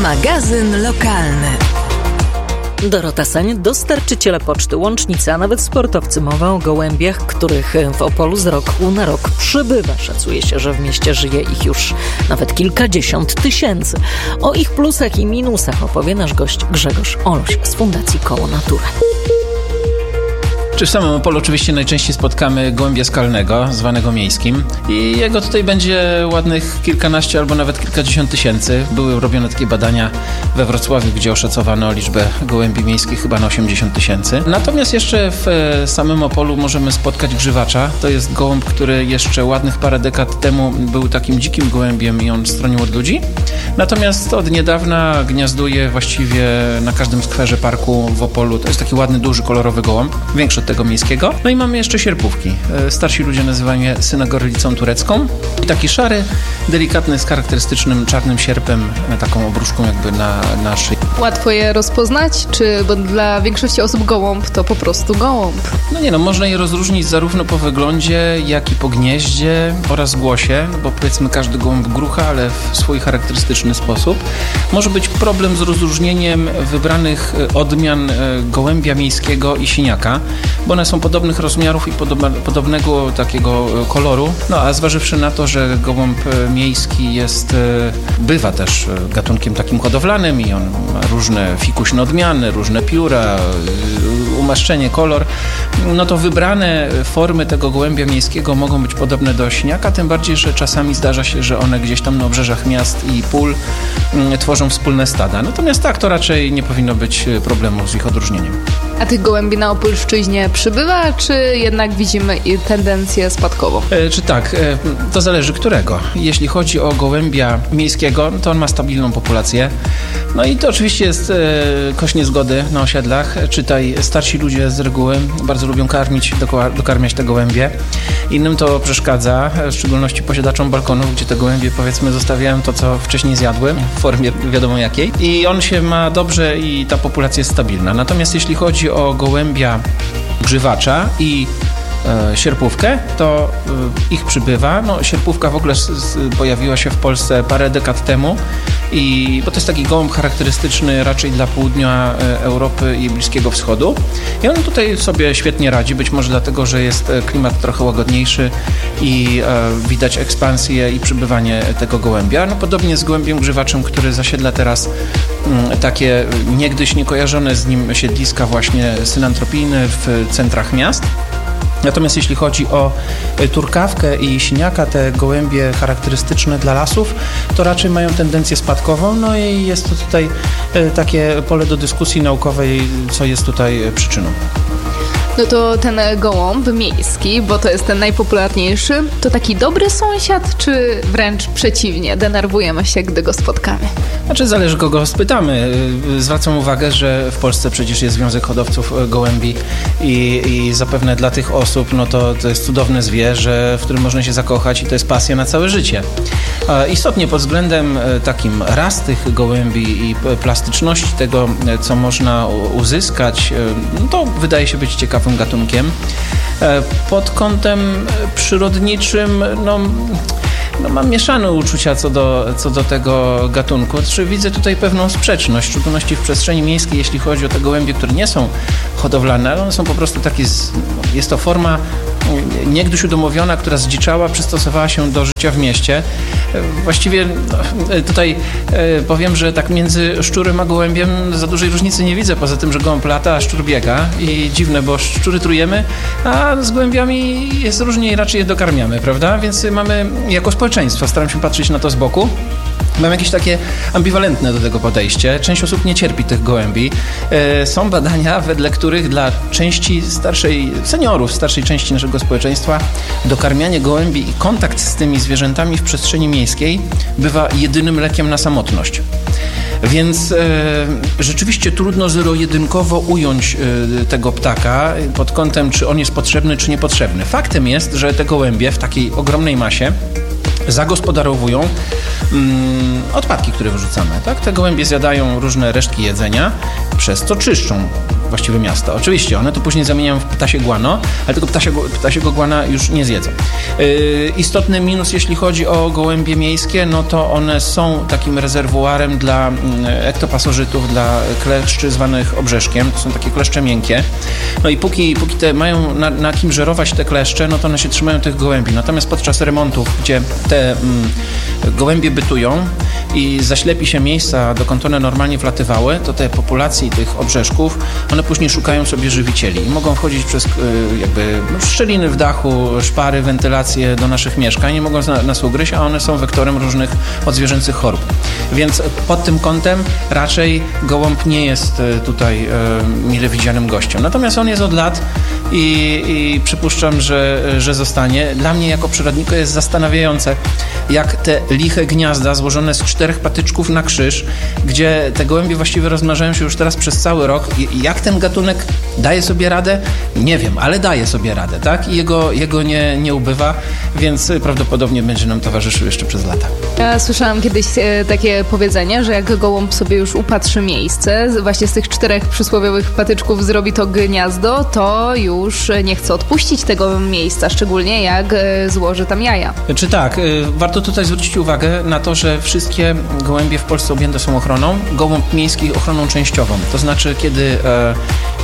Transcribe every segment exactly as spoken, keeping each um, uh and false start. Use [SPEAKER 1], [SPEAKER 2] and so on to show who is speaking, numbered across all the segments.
[SPEAKER 1] Magazyn lokalny.
[SPEAKER 2] Dorota Seń, dostarczyciele poczty, łącznicy, a nawet sportowcy. Mowa o gołębiach, których w Opolu z roku na rok przybywa. Szacuje się, że w mieście żyje ich już nawet kilkadziesiąt tysięcy. O ich plusach i minusach opowie nasz gość Grzegorz Oloś z Fundacji Koło Natury.
[SPEAKER 3] Czy w samym Opolu oczywiście najczęściej spotkamy gołębia skalnego, zwanego miejskim. I jego tutaj będzie ładnych kilkanaście albo nawet kilkadziesiąt tysięcy. Były robione takie badania we Wrocławiu, gdzie oszacowano liczbę gołębi miejskich chyba na osiemdziesiąt tysięcy. Natomiast jeszcze w samym Opolu możemy spotkać grzywacza. To jest gołąb, który jeszcze ładnych parę dekad temu był takim dzikim gołębiem i on stronił od ludzi. Natomiast od niedawna gniazduje właściwie na każdym skwerze parku w Opolu. To jest taki ładny, duży, kolorowy gołąb. Większy od tego miejskiego. No i mamy jeszcze sierpówki. Starsi ludzie nazywają je synagorlicą turecką. I taki szary, delikatny, z charakterystycznym czarnym sierpem, taką obruszką jakby na, na szyi.
[SPEAKER 4] Łatwo je rozpoznać? Czy, bo dla większości osób gołąb to po prostu gołąb?
[SPEAKER 3] No nie no, można je rozróżnić zarówno po wyglądzie, jak i po gnieździe oraz głosie, bo powiedzmy każdy gołąb grucha, ale w swój charakterystyczny sposób. Może być problem z rozróżnieniem wybranych odmian gołębia miejskiego i siniaka, bo one są podobnych rozmiarów i podoba, podobnego takiego koloru. No a zważywszy na to, że gołąb miejski jest, bywa też gatunkiem takim hodowlanym i on ma różne fikuśne odmiany, różne pióra, umaszczenie, kolor, no to wybrane formy tego gołębia miejskiego mogą być podobne do siniaka, tym bardziej, że czasami zdarza się, że one gdzieś tam na obrzeżach miast i pól tworzą wspólne stada. Natomiast tak, to raczej nie powinno być problemu z ich odróżnieniem.
[SPEAKER 4] A tych gołębi na Opolszczyźnie przybywa, czy jednak widzimy tendencję spadkową?
[SPEAKER 3] E, czy tak, e, to zależy którego. Jeśli chodzi o gołębia miejskiego, to on ma stabilną populację. No i to oczywiście jest e, kość niezgody na osiedlach. Czytaj, starsi ludzie z reguły bardzo lubią karmić, dokarmiać te gołębie. Innym to przeszkadza, w szczególności posiadaczom balkonów, gdzie te gołębie powiedzmy zostawiają to, co wcześniej zjadły, w formie wiadomo jakiej. I on się ma dobrze i ta populacja jest stabilna. Natomiast jeśli chodzi o gołębia grzywacza i e, sierpówkę, to e, ich przybywa. No, sierpówka w ogóle z, z, pojawiła się w Polsce parę dekad temu, i, bo to jest taki gołąb charakterystyczny raczej dla południa e, Europy i Bliskiego Wschodu. I on tutaj sobie świetnie radzi, być może dlatego, że jest klimat trochę łagodniejszy i e, widać ekspansję i przybywanie tego gołębia. No, podobnie z gołębiem grzywaczem, który zasiedla teraz m, takie niegdyś niekojarzone z nim siedliska właśnie synantropijne w centrach miast. Natomiast jeśli chodzi o turkawkę i siniaka, te gołębie charakterystyczne dla lasów, to raczej mają tendencję spadkową, no i jest to tutaj takie pole do dyskusji naukowej, co jest tutaj przyczyną.
[SPEAKER 4] No to ten gołąb miejski, bo to jest ten najpopularniejszy, to taki dobry sąsiad, czy wręcz przeciwnie, denerwujemy się, gdy go spotkamy?
[SPEAKER 3] Znaczy zależy, kogo spytamy. Zwracam uwagę, że w Polsce przecież jest Związek Hodowców Gołębi i, i zapewne dla tych osób no to, to jest cudowne zwierzę, w którym można się zakochać i to jest pasja na całe życie. Istotnie pod względem takim ras tych gołębi i plastyczności tego, co można uzyskać, no to wydaje się być ciekawym gatunkiem. Pod kątem przyrodniczym, no, no mam mieszane uczucia co do, co do tego gatunku. Znaczy, widzę tutaj pewną sprzeczność, w szczególności w przestrzeni miejskiej, jeśli chodzi o te gołębie, które nie są hodowlane, ale one są po prostu takie, z, jest to forma niegdyś udomowiona, która zdziczała, przystosowała się do życia w mieście. Właściwie tutaj powiem, że tak między szczurem a gołębiem za dużej różnicy nie widzę, poza tym, że gołąb lata, a szczur biega i dziwne, bo szczury trujemy, a z gołębiami jest różnie i raczej je dokarmiamy, prawda? Więc mamy jako społeczeństwo, staram się patrzeć na to z boku, mam jakieś takie ambiwalentne do tego podejście. Część osób nie cierpi tych gołębi. E, są badania, wedle których dla części starszej, seniorów, starszej części naszego społeczeństwa dokarmianie gołębi i kontakt z tymi zwierzętami w przestrzeni miejskiej bywa jedynym lekiem na samotność. Więc e, rzeczywiście trudno zero-jedynkowo ująć e, tego ptaka pod kątem, czy on jest potrzebny, czy niepotrzebny. Faktem jest, że te gołębie w takiej ogromnej masie zagospodarowują mm, odpadki, które wyrzucamy. Tak? Te gołębie zjadają różne resztki jedzenia, przez co czyszczą właściwie miasta. Oczywiście one to później zamieniają w ptasie guano, ale tego ptasiego, ptasiego guana już nie zjedzą. Yy, istotny minus, jeśli chodzi o gołębie miejskie, no to one są takim rezerwuarem dla ektopasożytów, dla kleszczy zwanych obrzeszkiem. To są takie kleszcze miękkie. No i póki, póki te mają na, na kim żerować te kleszcze, no to one się trzymają tych gołębi. Natomiast podczas remontów, gdzie te mm, gołębie bytują i zaślepi się miejsca, dokąd one normalnie wlatywały, to te populacje tych obrzeszków, one później szukają sobie żywicieli i mogą wchodzić przez y, jakby szczeliny w dachu, szpary, wentylacje do naszych mieszkań i mogą nas ugryźć, a one są wektorem różnych odzwierzęcych chorób. Więc pod tym kątem raczej gołąb nie jest tutaj y, mile widzianym gościem. Natomiast on jest od lat i, i przypuszczam, że, że zostanie. Dla mnie jako przyrodnika jest zastanawiające, jak te liche gniazda złożone z czterech patyczków na krzyż, gdzie te gołębie właściwie rozmnażają się już teraz przez cały rok i jak ten gatunek daje sobie radę? Nie wiem, ale daje sobie radę, tak? I jego, jego nie, nie ubywa, więc prawdopodobnie będzie nam towarzyszył jeszcze przez lata.
[SPEAKER 4] Ja słyszałam kiedyś e, takie powiedzenie, że jak gołąb sobie już upatrzy miejsce, właśnie z tych czterech przysłowiowych patyczków zrobi to gniazdo, to już nie chce odpuścić tego miejsca, szczególnie jak e, złoży tam jaja.
[SPEAKER 3] Czy tak? Warto tutaj zwrócić uwagę na to, że wszystkie gołębie w Polsce objęte są ochroną. Gołąb miejski ochroną częściową. To znaczy, kiedy e,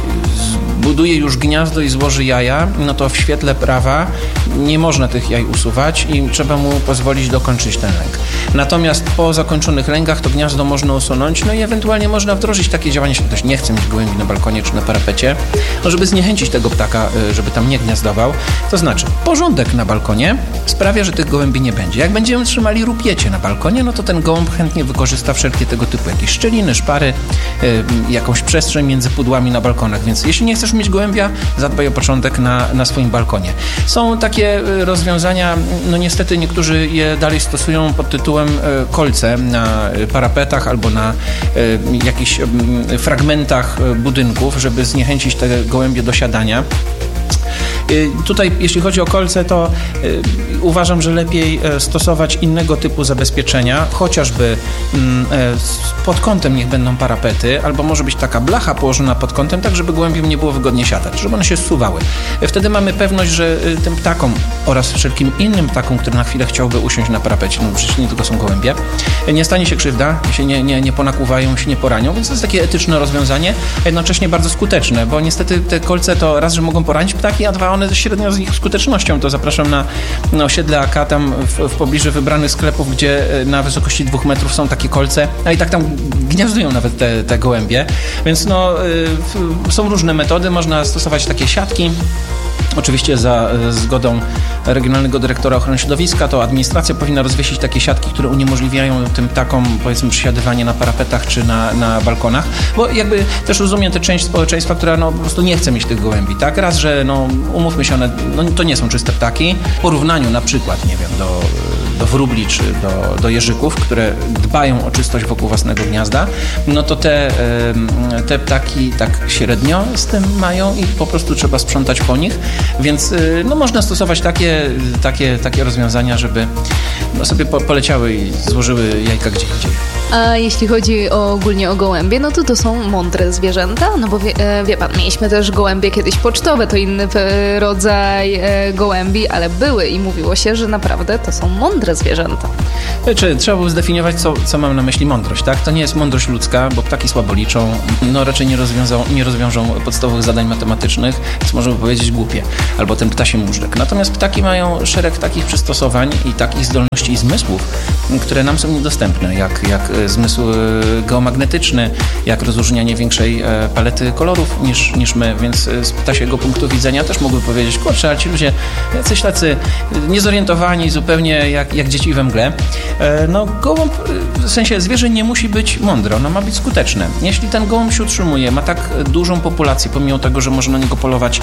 [SPEAKER 3] buduje już gniazdo i złoży jaja, no to w świetle prawa nie można tych jaj usuwać i trzeba mu pozwolić dokończyć ten lęk. Natomiast po zakończonych lękach to gniazdo można usunąć, no i ewentualnie można wdrożyć takie działanie, jeśli ktoś nie chce mieć gołębi na balkonie czy na parapecie, no żeby zniechęcić tego ptaka, żeby tam nie gniazdował. To znaczy, porządek na balkonie sprawia, że tych gołębi nie będzie. Jak będziemy trzymali rupiecie na balkonie, no to ten gołąb chętnie wykorzysta wszelkie tego typu jakieś szczeliny, szpary, yy, jakąś przestrzeń między pudłami na balkonach. Więc jeśli nie chcesz mieć gołębia, zadbaj o początek na, na swoim balkonie. Są takie rozwiązania, no niestety niektórzy je dalej stosują pod tytułem kolce na parapetach albo na jakichś fragmentach budynków, żeby zniechęcić te gołębie do siadania. Tutaj, jeśli chodzi o kolce, to y, uważam, że lepiej stosować innego typu zabezpieczenia, chociażby y, pod kątem niech będą parapety, albo może być taka blacha położona pod kątem, tak żeby gołębiom nie było wygodnie siadać, żeby one się zsuwały. Wtedy mamy pewność, że tym ptakom oraz wszelkim innym ptakom, które na chwilę chciałby usiąść na parapecie, no przecież nie tylko są gołębie, nie stanie się krzywda, się nie, nie, nie ponakuwają, się nie poranią, więc to jest takie etyczne rozwiązanie, a jednocześnie bardzo skuteczne, bo niestety te kolce to raz, że mogą poranić ptaki, a dwa, one średnio z ich skutecznością. To zapraszam na, na osiedle A K, tam w, w pobliżu wybranych sklepów, gdzie na wysokości dwóch metrów są takie kolce, a i tak tam gniazdują nawet te, te gołębie. Więc no, y, są różne metody, można stosować takie siatki. Oczywiście za zgodą Regionalnego Dyrektora Ochrony Środowiska to administracja powinna rozwiesić takie siatki, które uniemożliwiają tym ptakom, powiedzmy, przysiadywanie na parapetach czy na, na balkonach, bo jakby też rozumiem tę część społeczeństwa, która no po prostu nie chce mieć tych gołębi, tak? Raz, że no umówmy się, one no, to nie są czyste ptaki. W porównaniu na przykład, nie wiem, do, do wróbli czy do, do jeżyków, które dbają o czystość wokół własnego gniazda, no to te, te ptaki tak średnio z tym mają i po prostu trzeba sprzątać po nich. Więc no, można stosować takie, takie, takie rozwiązania, żeby no, sobie po, poleciały i złożyły jajka gdzie indziej.
[SPEAKER 4] A jeśli chodzi o, ogólnie o gołębie, no to to są mądre zwierzęta, no bo wie, wie pan, mieliśmy też gołębie kiedyś pocztowe, to inny rodzaj e, gołębi, ale były i mówiło się, że naprawdę to są mądre zwierzęta.
[SPEAKER 3] Czy trzeba było zdefiniować, co, co mam na myśli mądrość, tak? To nie jest mądrość ludzka, bo ptaki słabo liczą, no raczej nie rozwiążą, nie rozwiążą podstawowych zadań matematycznych, więc możemy powiedzieć głupie, albo ten ptasi móżdżek. Natomiast ptaki mają szereg takich przystosowań i takich zdolności i zmysłów, które nam są niedostępne, jak, jak zmysł geomagnetyczny, jak rozróżnianie większej palety kolorów niż, niż my, więc z ptasiego punktu widzenia też mógłby powiedzieć, kurczę, ale ci ludzie jacyś tacy niezorientowani zupełnie jak, jak dzieci we mgle. No gołąb, w sensie zwierzę nie musi być mądre, ono ma być skuteczne. Jeśli ten gołąb się utrzymuje, ma tak dużą populację, pomimo tego, że może na niego polować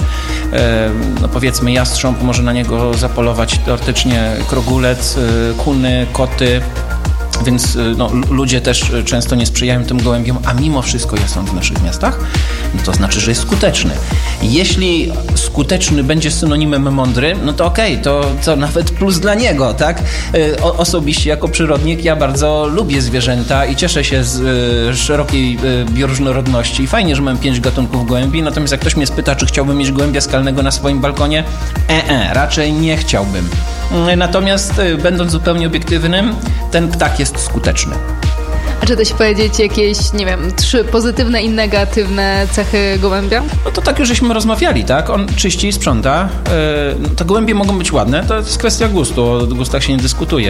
[SPEAKER 3] no powiedzmy jastrząb, może na niego zapolować teoretycznie krogulec, kuny, koty, więc no, ludzie też często nie sprzyjają tym gołębiom, a mimo wszystko jest on w naszych miastach, no to znaczy, że jest skuteczny. Jeśli skuteczny będzie synonimem mądry, no to okej, okay, to, to nawet plus dla niego, tak? O, osobiście jako przyrodnik ja bardzo lubię zwierzęta i cieszę się z y, szerokiej y, bioróżnorodności i fajnie, że mam pięć gatunków gołębi, natomiast jak ktoś mnie spyta, czy chciałbym mieć gołębia skalnego na swoim balkonie, e, e, raczej nie chciałbym. Natomiast y, będąc zupełnie obiektywnym, ten ptak jest skuteczny.
[SPEAKER 4] A czy da się powiedzieć jakieś, nie wiem, trzy pozytywne i negatywne cechy gołębia?
[SPEAKER 3] No to tak już żeśmy rozmawiali, tak? On czyści, sprząta. Yy, te gołębie mogą być ładne, to jest kwestia gustu, o gustach się nie dyskutuje.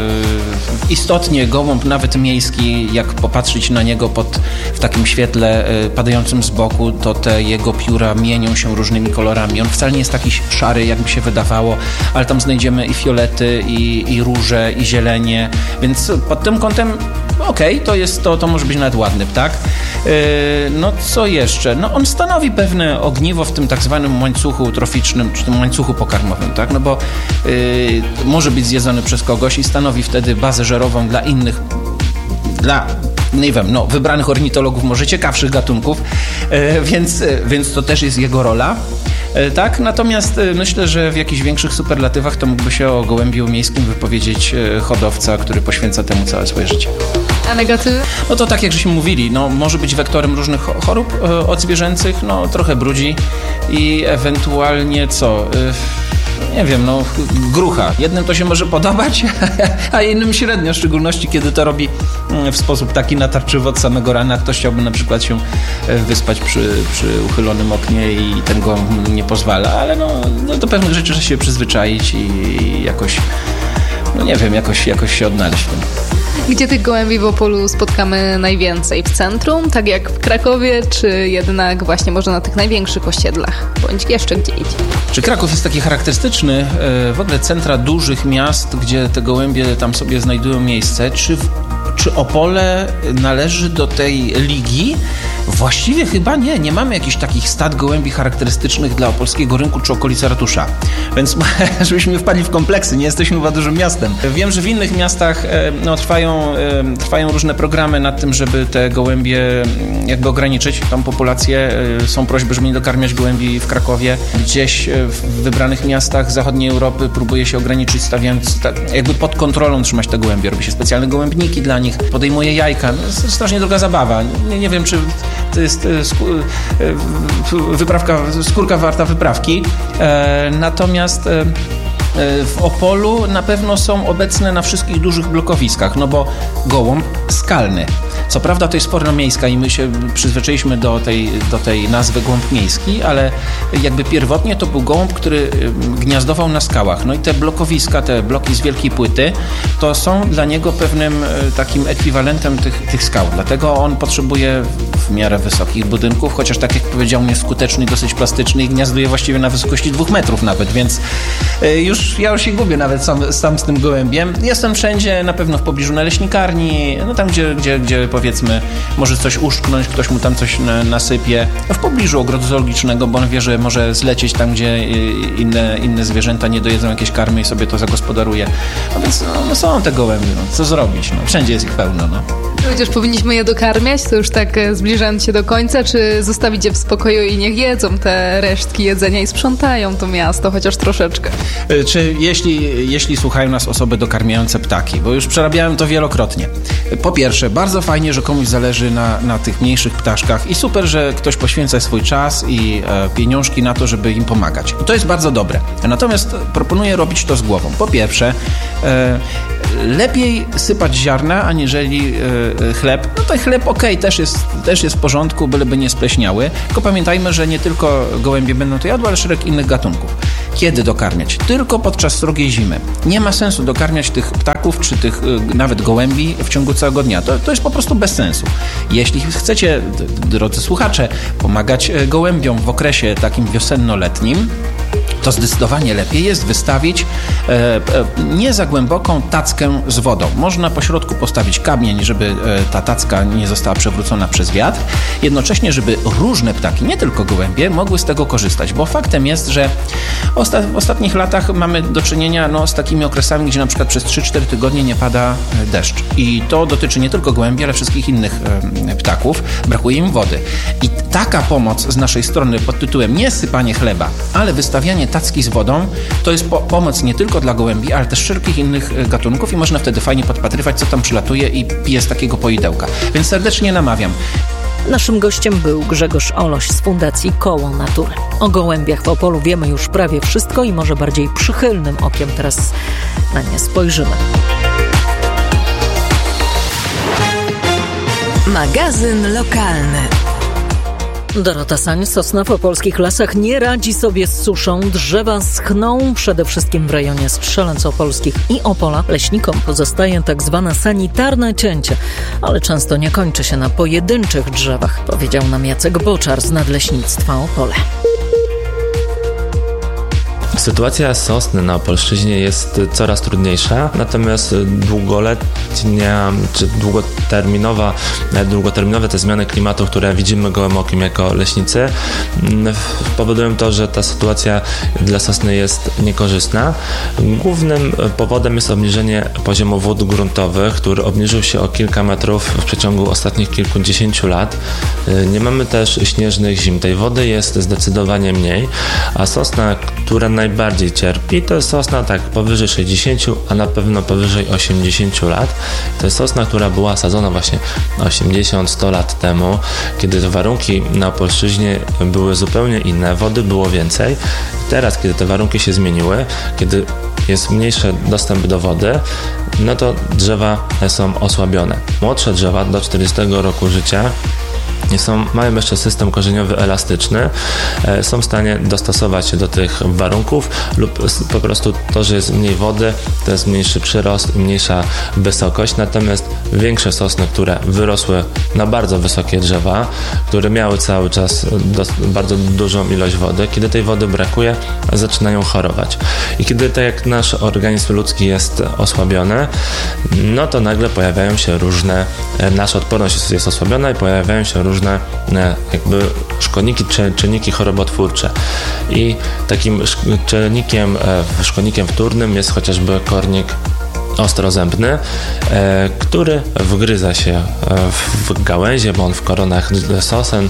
[SPEAKER 3] Yy, istotnie gołąb, nawet miejski, jak popatrzeć na niego pod, w takim świetle yy, padającym z boku, to te jego pióra mienią się różnymi kolorami. On wcale nie jest taki szary, jakby się wydawało, ale tam znajdziemy i fiolety, i, i róże, i zielenie, więc pod tym kątem okej, okay, to jest to, to może być nawet ładny ptak. Yy, no co jeszcze? No on stanowi pewne ogniwo w tym tak zwanym łańcuchu troficznym, czy tym łańcuchu pokarmowym, tak? No bo yy, może być zjedzony przez kogoś i stanowi wtedy bazę żerową dla innych, dla nie wiem, no, wybranych ornitologów, może ciekawszych gatunków, yy, więc, yy, więc to też jest jego rola. Tak, natomiast myślę, że w jakichś większych superlatywach to mógłby się o gołębiu miejskim wypowiedzieć hodowca, który poświęca temu całe swoje życie.
[SPEAKER 4] A negatywy?
[SPEAKER 3] No to tak jak żeśmy mówili, no może być wektorem różnych chorób odzwierzęcych, no trochę brudzi i ewentualnie co... Nie wiem, no grucha. Jednym to się może podobać, a innym średnio, w szczególności kiedy to robi w sposób taki natarczywy od samego rana. Ktoś chciałby na przykład się wyspać przy, przy uchylonym oknie i ten gołąb nie pozwala, ale no, no do pewnych rzeczy trzeba się przyzwyczaić i jakoś, no nie wiem, jakoś, jakoś się odnaleźć w tym.
[SPEAKER 4] Gdzie tych gołębi w Opolu spotkamy najwięcej? W centrum, tak jak w Krakowie, czy jednak właśnie może na tych największych osiedlach, bądź jeszcze gdzie indziej?
[SPEAKER 3] Czy Kraków jest taki charakterystyczny? W ogóle centra dużych miast, gdzie te gołębie tam sobie znajdują miejsce, czy, w, czy Opole należy do tej ligi? Właściwie chyba nie. Nie mamy jakichś takich stad gołębi charakterystycznych dla opolskiego rynku czy okolicy ratusza. Więc żebyśmy wpadli w kompleksy, nie jesteśmy chyba dużym miastem. Wiem, że w innych miastach no, trwają, trwają różne programy nad tym, żeby te gołębie jakby ograniczyć, tą populację. Są prośby, żeby nie dokarmiać gołębi w Krakowie. Gdzieś w wybranych miastach zachodniej Europy próbuje się ograniczyć, stawiając tak, jakby pod kontrolą trzymać te gołębie. Robi się specjalne gołębniki dla nich, podejmuje jajka. No, jest strasznie droga zabawa. Nie, nie wiem, czy to jest wyprawka, skórka warta wyprawki. Natomiast w Opolu na pewno są obecne na wszystkich dużych blokowiskach, no bo gołąb skalny. Co prawda to jest forma miejska i my się przyzwyczailiśmy do tej, do tej nazwy gołąb miejski, ale jakby pierwotnie to był gołąb, który gniazdował na skałach. No i te blokowiska, te bloki z wielkiej płyty, to są dla niego pewnym takim ekwiwalentem tych, tych skał. Dlatego on potrzebuje w miarę wysokich budynków, chociaż tak jak powiedziałem, jest skuteczny, dosyć plastyczny i gniazduje właściwie na wysokości dwóch metrów nawet, więc już ja już się gubię nawet sam, sam z tym gołębiem. Jestem wszędzie, na pewno w pobliżu naleśnikarni, no tam gdzie, gdzie, gdzie powiedzmy może coś uszczknąć, ktoś mu tam coś nasypie. W pobliżu ogrodu zoologicznego, bo on wie, że może zlecieć tam, gdzie inne, inne zwierzęta nie dojedzą jakieś karmy i sobie to zagospodaruje. No więc no, no są te gołębie, no, co zrobić? No, wszędzie jest ich pełno. No.
[SPEAKER 4] Chociaż powinniśmy je dokarmiać, to już tak zbliżając się do końca, czy zostawić je w spokoju i niech jedzą te resztki jedzenia i sprzątają to miasto, chociaż troszeczkę.
[SPEAKER 3] Czy jeśli, jeśli słuchają nas osoby dokarmiające ptaki, bo już przerabiałem to wielokrotnie. Po pierwsze, bardzo fajnie, że komuś zależy na, na tych mniejszych ptaszkach i super, że ktoś poświęca swój czas i e, pieniążki na to, żeby im pomagać. I to jest bardzo dobre. Natomiast proponuję robić to z głową. Po pierwsze, e, lepiej sypać ziarna, aniżeli e, chleb. No to chleb okej, okay, też jest, też jest w porządku, byleby nie spleśniały. Tylko pamiętajmy, że nie tylko gołębie będą to jadły, ale szereg innych gatunków. Kiedy dokarmiać? Tylko podczas srogiej zimy. Nie ma sensu dokarmiać tych ptaków, czy tych y, nawet gołębi w ciągu całego dnia. To, to jest po prostu bez sensu. Jeśli chcecie, d- drodzy słuchacze, pomagać gołębiom w okresie takim wiosenno-letnim, to zdecydowanie lepiej jest wystawić e, e, nie za głęboką tackę z wodą. Można po środku postawić kamień, żeby e, ta tacka nie została przewrócona przez wiatr. Jednocześnie, żeby różne ptaki, nie tylko gołębie, mogły z tego korzystać, bo faktem jest, że osta- w ostatnich latach mamy do czynienia no, z takimi okresami, gdzie na przykład przez trzy cztery tygodnie nie pada deszcz. I to dotyczy nie tylko gołębi, ale wszystkich innych e, ptaków. Brakuje im wody. I taka pomoc z naszej strony pod tytułem nie sypanie chleba, ale wystawianie tacki z wodą, to jest po- pomoc nie tylko dla gołębi, ale też wszelkich innych gatunków i można wtedy fajnie podpatrywać, co tam przylatuje i pije z takiego poidełka. Więc serdecznie namawiam.
[SPEAKER 2] Naszym gościem był Grzegorz Oloś z Fundacji Koło Natury. O gołębiach w Opolu wiemy już prawie wszystko i może bardziej przychylnym okiem teraz na nie spojrzymy.
[SPEAKER 1] Magazyn lokalny.
[SPEAKER 2] Dorota Sań, sosna w opolskich lasach nie radzi sobie z suszą. Drzewa schną przede wszystkim w rejonie Strzelec Opolskich i Opola. Leśnikom pozostaje tak zwane sanitarne cięcie, ale często nie kończy się na pojedynczych drzewach, powiedział nam Jacek Boczar z Nadleśnictwa Opole.
[SPEAKER 5] Sytuacja sosny na Opolszczyźnie jest coraz trudniejsza, natomiast długoletnia czy długoterminowa, długoterminowe te zmiany klimatu, które widzimy gołym okiem jako leśnicy, powodują to, że ta sytuacja dla sosny jest niekorzystna. Głównym powodem jest obniżenie poziomu wód gruntowych, który obniżył się o kilka metrów w przeciągu ostatnich kilkudziesięciu lat. Nie mamy też śnieżnych zim. Tej wody jest zdecydowanie mniej, a sosna, która najbardziej cierpi, to jest sosna tak powyżej sześćdziesięciu, a na pewno powyżej osiemdziesięciu lat. To jest sosna, która była sadzona właśnie osiemdziesiąt sto lat temu, kiedy te warunki na Opolszczyźnie były zupełnie inne, wody było więcej. Teraz, kiedy te warunki się zmieniły, kiedy jest mniejszy dostęp do wody, no to drzewa są osłabione. Młodsze drzewa do czterdziestego roku życia Są, mają jeszcze system korzeniowy elastyczny, e, są w stanie dostosować się do tych warunków lub po prostu to, że jest mniej wody, to jest mniejszy przyrost i mniejsza wysokość, natomiast większe sosny, które wyrosły na bardzo wysokie drzewa, które miały cały czas do, bardzo dużą ilość wody, kiedy tej wody brakuje, zaczynają chorować. I kiedy tak jak nasz organizm ludzki jest osłabiony, no to nagle pojawiają się różne, e, nasza odporność jest, jest osłabiona i pojawiają się różne jakby szkodniki czy czynniki chorobotwórcze. I takim czynnikiem, szkodnikiem wtórnym jest chociażby kornik ostrozębny, e, który wgryza się w gałęzie, bo on w koronach sosen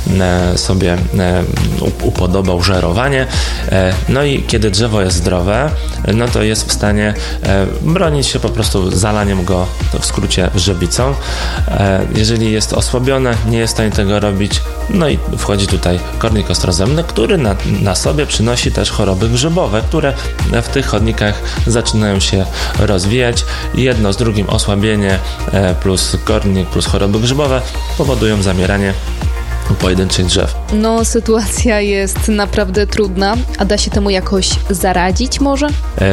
[SPEAKER 5] e, sobie e, upodobał żerowanie. E, no i kiedy drzewo jest zdrowe, no to jest w stanie e, bronić się po prostu zalaniem go, w skrócie żywicą. E, jeżeli jest osłabione, nie jest w stanie tego robić, no i wchodzi tutaj kornik ostrozębny, który na, na sobie przynosi też choroby grzybowe, które w tych chodnikach zaczynają się rozwijać. Jedno z drugim osłabienie plus kornik plus choroby grzybowe powodują zamieranie pojedynczych drzew.
[SPEAKER 4] No, sytuacja jest naprawdę trudna, a da się temu jakoś zaradzić może?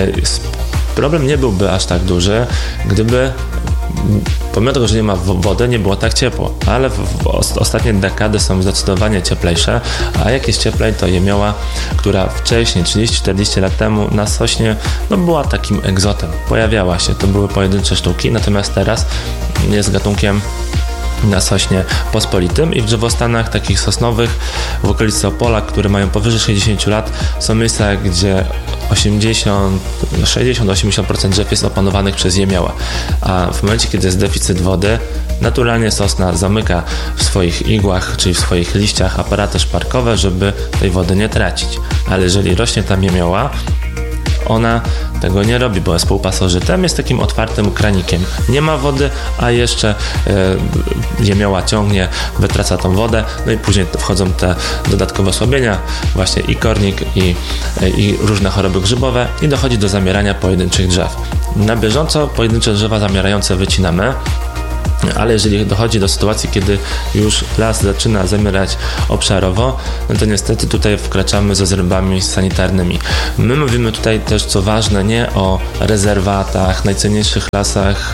[SPEAKER 5] Problem nie byłby aż tak duży, gdyby pomimo tego, że nie ma wody, nie było tak ciepło, ale w, w ostatnie dekady są zdecydowanie cieplejsze, a jak jest cieplej, to jemioła, która wcześniej, trzydzieści czterdzieści lat temu na sośnie, no była takim egzotem, pojawiała się, to były pojedyncze sztuki, natomiast teraz jest gatunkiem na sośnie pospolitym i w drzewostanach takich sosnowych w okolicy Opola, które mają powyżej sześćdziesięciu lat, są miejsca, gdzie osiemdziesiąt, sześćdziesiąt do osiemdziesięciu procent drzew jest opanowanych przez jemioła, a w momencie, kiedy jest deficyt wody, naturalnie sosna zamyka w swoich igłach, czyli w swoich liściach aparaty szparkowe, żeby tej wody nie tracić, ale jeżeli rośnie tam jemioła, ona tego nie robi, bo jest półpasożytem, jest takim otwartym kranikiem. Nie ma wody, a jeszcze e, jemioła ciągnie, wytraca tą wodę, no i później wchodzą te dodatkowe osłabienia, właśnie i kornik, i, i różne choroby grzybowe i dochodzi do zamierania pojedynczych drzew. Na bieżąco pojedyncze drzewa zamierające wycinamy. Ale jeżeli dochodzi do sytuacji, kiedy już las zaczyna zamierać obszarowo, no to niestety tutaj wkraczamy ze zrębami sanitarnymi. My mówimy tutaj też, co ważne, nie o rezerwatach, najcenniejszych lasach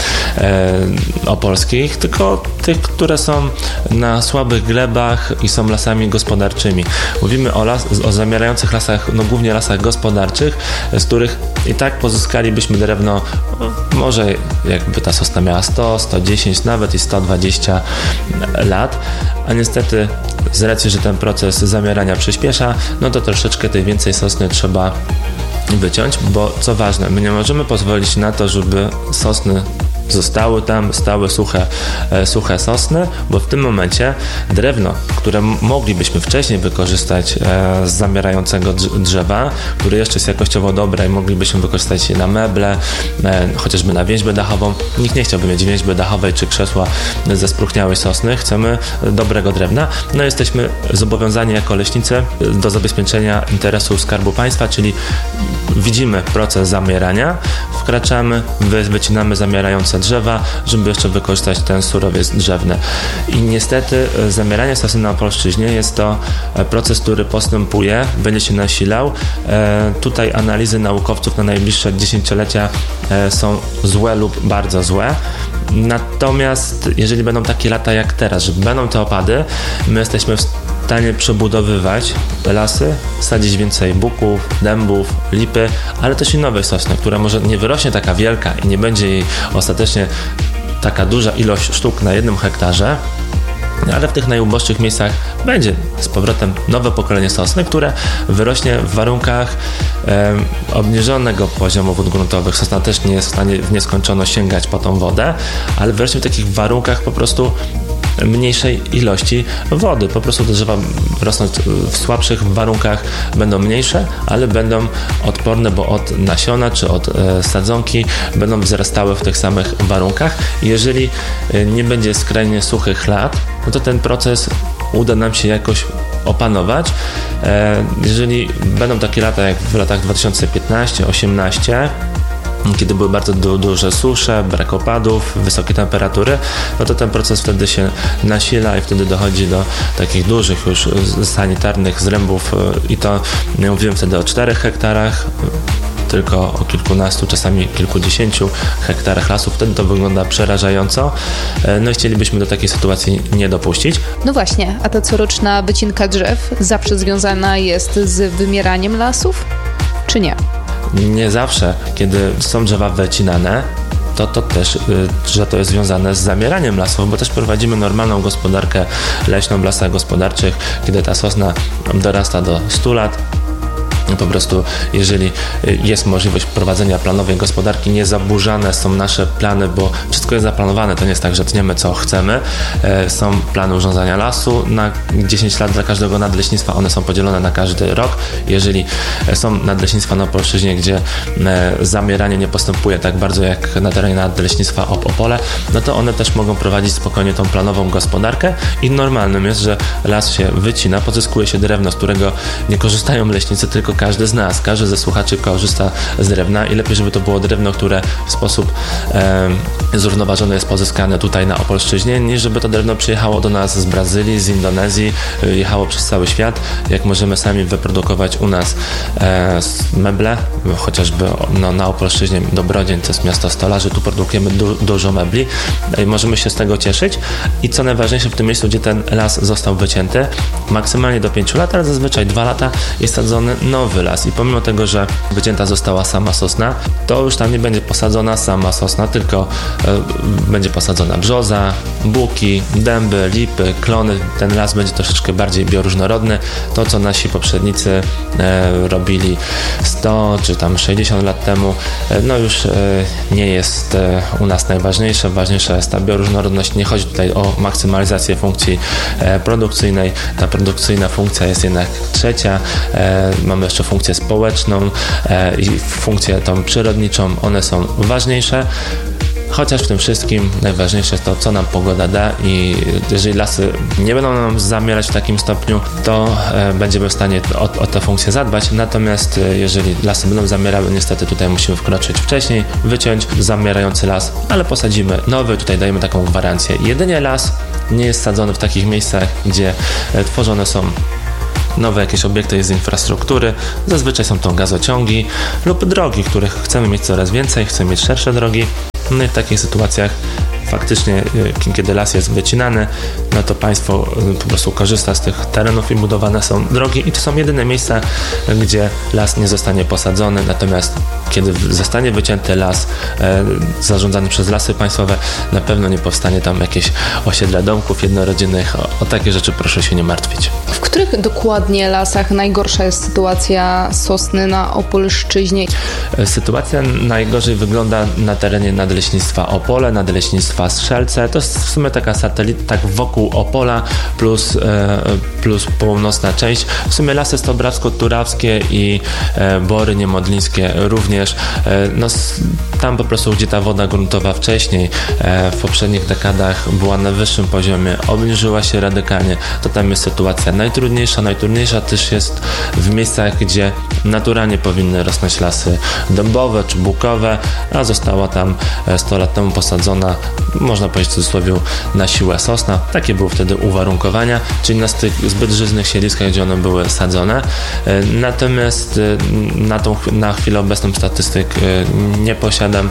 [SPEAKER 5] e, opolskich, tylko tych, które są na słabych glebach i są lasami gospodarczymi. Mówimy o, las, o zamierających lasach, no głównie lasach gospodarczych, z których i tak pozyskalibyśmy drewno, no, może jakby ta sosna miała sto, sto dziesięć, nawet i sto dwadzieścia lat, a niestety z racji, że ten proces zamierania przyspiesza, no to troszeczkę tej więcej sosny trzeba wyciąć, bo co ważne, my nie możemy pozwolić na to, żeby sosny zostały tam, stały suche, e, suche sosny, bo w tym momencie drewno, które moglibyśmy wcześniej wykorzystać e, z zamierającego drzewa, które jeszcze jest jakościowo dobre i moglibyśmy wykorzystać je na meble, e, chociażby na więźbę dachową. Nikt nie chciałby mieć więźby dachowej czy krzesła ze spróchniałej sosny. Chcemy dobrego drewna. No jesteśmy zobowiązani jako leśnicy do zabezpieczenia interesów Skarbu Państwa, czyli widzimy proces zamierania, wkraczamy, wy, wycinamy zamierające drzewa, żeby jeszcze wykorzystać ten surowiec drzewny. I niestety zamieranie sosny na Opolszczyźnie jest to proces, który postępuje, będzie się nasilał. E, tutaj analizy naukowców na najbliższe dziesięciolecia e, są złe lub bardzo złe. Natomiast jeżeli będą takie lata jak teraz, że będą te opady, my jesteśmy w stanie przebudowywać lasy, sadzić więcej buków, dębów, lipy, ale też i nowej sosny, która może nie wyrośnie taka wielka i nie będzie jej ostatecznie taka duża ilość sztuk na jednym hektarze, ale w tych najuboższych miejscach będzie z powrotem nowe pokolenie sosny, które wyrośnie w warunkach e, obniżonego poziomu wód gruntowych. Sosna też nie jest w stanie w nieskończoność sięgać po tą wodę, ale wyrośnie w takich warunkach po prostu mniejszej ilości wody. Po prostu te drzewa rosnąc w słabszych warunkach będą mniejsze, ale będą odporne, bo od nasiona czy od e, sadzonki będą wzrastały w tych samych warunkach. Jeżeli e, nie będzie skrajnie suchych lat, no to ten proces uda nam się jakoś opanować. E, jeżeli będą takie lata jak w latach dwa tysiące piętnaście osiemnaście, kiedy były bardzo du- duże susze, brak opadów, wysokie temperatury, no to ten proces wtedy się nasila i wtedy dochodzi do takich dużych już sanitarnych zrębów i to nie mówiłem wtedy o czterech hektarach, tylko o kilkunastu, czasami kilkudziesięciu hektarach lasów. Wtedy to wygląda przerażająco. No i chcielibyśmy do takiej sytuacji nie dopuścić.
[SPEAKER 4] No właśnie, a ta coroczna wycinka drzew zawsze związana jest z wymieraniem lasów, czy nie?
[SPEAKER 5] Nie zawsze, kiedy są drzewa wycinane, to, to też, że to jest związane z zamieraniem lasów, bo też prowadzimy normalną gospodarkę leśną w lasach gospodarczych, kiedy ta sosna dorasta do stu lat. Po prostu jeżeli jest możliwość prowadzenia planowej gospodarki, nie zaburzane są nasze plany, bo wszystko jest zaplanowane, to nie jest tak, że tniemy co chcemy. Są plany urządzania lasu na dziesięć lat dla każdego nadleśnictwa, one są podzielone na każdy rok. Jeżeli są nadleśnictwa na Opolszczyźnie, gdzie zamieranie nie postępuje tak bardzo jak na terenie nadleśnictwa Opole, no to one też mogą prowadzić spokojnie tą planową gospodarkę i normalnym jest, że las się wycina, pozyskuje się drewno, z którego nie korzystają leśnicy, tylko każdy z nas, każdy ze słuchaczy korzysta z drewna i lepiej, żeby to było drewno, które w sposób e, zrównoważony jest pozyskane tutaj na Opolszczyźnie, niż żeby to drewno przyjechało do nas z Brazylii, z Indonezji, jechało przez cały świat. Jak możemy sami wyprodukować u nas e, meble, chociażby no, na Opolszczyźnie Dobrodzień, to jest miasto stolarzy, tu produkujemy du- dużo mebli i możemy się z tego cieszyć. I co najważniejsze w tym miejscu, gdzie ten las został wycięty, maksymalnie do pięciu lat, ale zazwyczaj dwa lata jest sadzony nowy las i pomimo tego, że wycięta została sama sosna, to już tam nie będzie posadzona sama sosna, tylko e, będzie posadzona brzoza, buki, dęby, lipy, klony. Ten las będzie troszeczkę bardziej bioróżnorodny. To, co nasi poprzednicy e, robili sto czy tam sześćdziesiąt lat temu, e, no już e, nie jest e, u nas najważniejsze. Ważniejsza jest ta bioróżnorodność. Nie chodzi tutaj o maksymalizację funkcji e, produkcyjnej. Ta produkcyjna funkcja jest jednak trzecia. E, mamy jeszcze funkcję społeczną e, i funkcję tą przyrodniczą. One są ważniejsze. chociaż w tym wszystkim najważniejsze jest to, co nam pogoda da i jeżeli lasy nie będą nam zamierać w takim stopniu, to e, będziemy w stanie o, o tę funkcję zadbać, natomiast e, jeżeli lasy będą zamierały, niestety tutaj musimy wkroczyć wcześniej, wyciąć zamierający las, ale posadzimy nowy, tutaj dajemy taką gwarancję. Jedynie las nie jest sadzony w takich miejscach, gdzie e, tworzone są nowe jakieś obiekty z infrastruktury, zazwyczaj są to gazociągi lub drogi, których chcemy mieć coraz więcej, chcemy mieć szersze drogi. No i w takich sytuacjach faktycznie, kiedy las jest wycinany, no to państwo po prostu korzysta z tych terenów i budowane są drogi i to są jedyne miejsca, gdzie las nie zostanie posadzony, natomiast kiedy zostanie wycięty las e, zarządzany przez Lasy Państwowe, na pewno nie powstanie tam jakieś osiedla domków jednorodzinnych. O, o takie rzeczy proszę się nie martwić.
[SPEAKER 4] W których dokładnie lasach najgorsza jest sytuacja sosny na Opolszczyźnie?
[SPEAKER 5] Sytuacja najgorzej wygląda na terenie nadleśnictwa Opole, nadleśnictwa Strzelce. To jest w sumie taka satelita, tak wokół Opola plus, e, plus północna część. W sumie lasy stobrawsko-turawskie i e, bory niemodlińskie również. E, no, tam po prostu, gdzie ta woda gruntowa wcześniej e, w poprzednich dekadach była na wyższym poziomie, obniżyła się radykalnie, to tam jest sytuacja najtrudniejsza. Najtrudniejsza też jest w miejscach, gdzie naturalnie powinny rosnąć lasy dębowe czy bukowe, a została tam sto lat temu posadzona, można powiedzieć w cudzysłowie, na siłę sosna. Takie były wtedy uwarunkowania, czyli na tych zbyt żyznych siedliskach, gdzie one były sadzone. Natomiast na, tą, na chwilę obecną statystyk nie posiadam.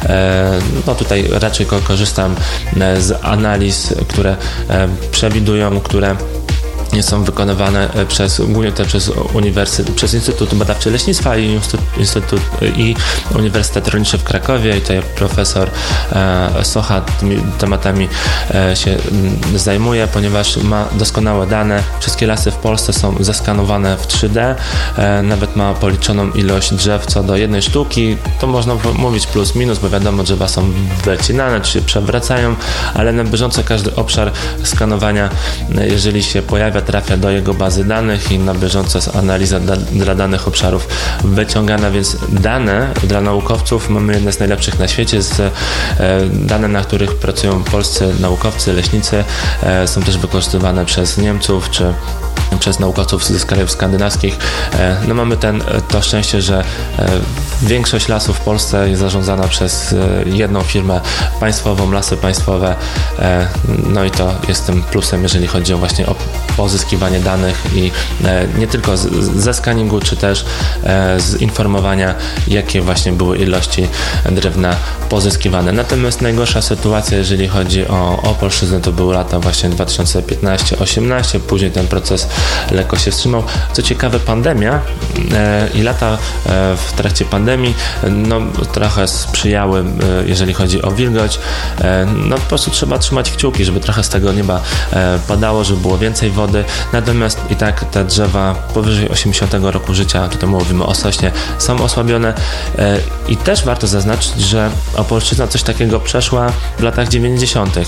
[SPEAKER 5] No tutaj raczej korzystam z analiz, które przewidują, które nie są wykonywane przez, głównie te przez uniwersytet, przez Instytut Badawczy Leśnictwa i, Instytut, i Uniwersytet Rolniczy w Krakowie i tutaj profesor e, Socha tymi tematami e, się m, zajmuje, ponieważ ma doskonałe dane. Wszystkie lasy w Polsce są zeskanowane w trzy D, e, nawet ma policzoną ilość drzew co do jednej sztuki. To można mówić plus minus, bo wiadomo, drzewa są wycinane czy się przewracają, ale na bieżąco każdy obszar skanowania, jeżeli się pojawia, trafia do jego bazy danych i na bieżąco jest analiza da, dla danych obszarów wyciągana, więc dane dla naukowców mamy jedne z najlepszych na świecie. Z, e, dane, na których pracują polscy naukowcy, leśnicy, e, są też wykorzystywane przez Niemców czy przez naukowców z krajów skandynawskich. E, no mamy ten, to szczęście, że e, większość lasów w Polsce jest zarządzana przez e, jedną firmę państwową, Lasy Państwowe. E, no i to jest tym plusem, jeżeli chodzi o właśnie o pozyskiwanie danych i e, nie tylko z, ze skaningu, czy też e, z informowania, jakie właśnie były ilości drewna pozyskiwane. Natomiast najgorsza sytuacja, jeżeli chodzi o Opolszczyznę, to były lata właśnie dwa tysiące piętnaście osiemnaście, później ten proces lekko się wstrzymał. Co ciekawe, pandemia e, i lata e, w trakcie pandemii no, trochę sprzyjały, e, jeżeli chodzi o wilgoć. E, no po prostu trzeba trzymać kciuki, żeby trochę z tego nieba e, padało, żeby było więcej wody. Natomiast i tak te drzewa powyżej osiemdziesiątego roku życia, tutaj mówimy o sośnie, są osłabione e, i też warto zaznaczyć, że Opolszczyzna coś takiego przeszła w latach dziewięćdziesiątych.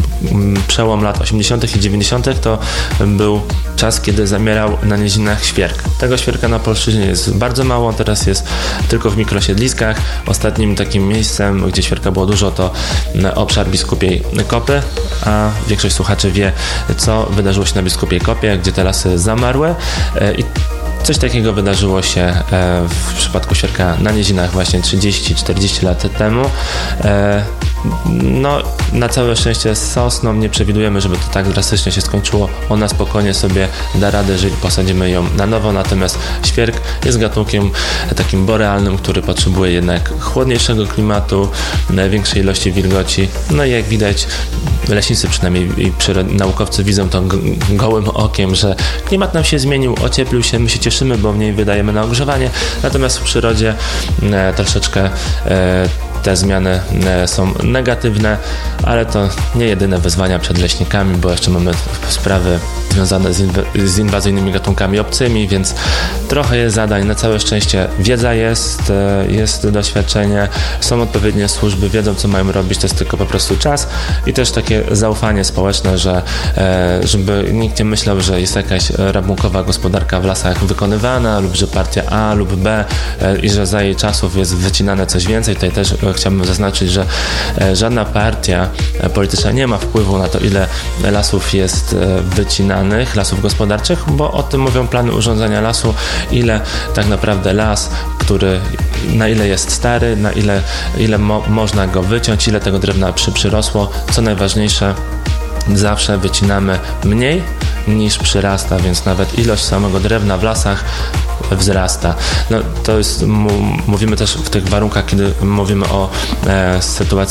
[SPEAKER 5] Przełom lat osiemdziesiątych i dziewięćdziesiątych to był czas, kiedy zamierał na nizinach świerk. Tego świerka na Opolszczyźnie jest bardzo mało, teraz jest tylko w mikrosiedliskach. Ostatnim takim miejscem, gdzie świerka było dużo, to obszar Biskupiej Kopy, a większość słuchaczy wie, co wydarzyło się na Biskupiej Kopie, gdzie te lasy zamarły i coś takiego wydarzyło się w przypadku świerka na nizinach właśnie trzydzieści czterdzieści lat temu. No, na całe szczęście z sosną nie przewidujemy, żeby to tak drastycznie się skończyło. Ona spokojnie sobie da radę, jeżeli posadzimy ją na nowo, natomiast świerk jest gatunkiem takim borealnym, który potrzebuje jednak chłodniejszego klimatu, większej ilości wilgoci. No i jak widać, leśnicy przynajmniej i naukowcy widzą to gołym okiem, że klimat nam się zmienił, ocieplił się, my się cieszymy, bo mniej wydajemy na ogrzewanie, natomiast w przyrodzie e, troszeczkę e, te zmiany są negatywne, ale to nie jedyne wyzwania przed leśnikami, bo jeszcze mamy sprawy związane z, inw- z inwazyjnymi gatunkami obcymi, więc trochę jest zadań. Na całe szczęście wiedza jest, jest doświadczenie, są odpowiednie służby, wiedzą, co mają robić, to jest tylko po prostu czas i też takie zaufanie społeczne, że żeby nikt nie myślał, że jest jakaś rabunkowa gospodarka w lasach wykonywana lub że partia A lub B i że za jej czasów jest wycinane coś więcej. Tutaj też ogóle chciałbym zaznaczyć, że żadna partia polityczna nie ma wpływu na to, ile lasów jest wycinanych, lasów gospodarczych, bo o tym mówią plany urządzenia lasu, ile tak naprawdę las, który, na ile jest stary, na ile, ile mo- można go wyciąć, ile tego drewna przy, przyrosło. Co najważniejsze, zawsze wycinamy mniej niż przyrasta, więc nawet ilość samego drewna w lasach wzrasta. No, to jest, m- mówimy też w tych warunkach, kiedy mówimy o e, sytuacji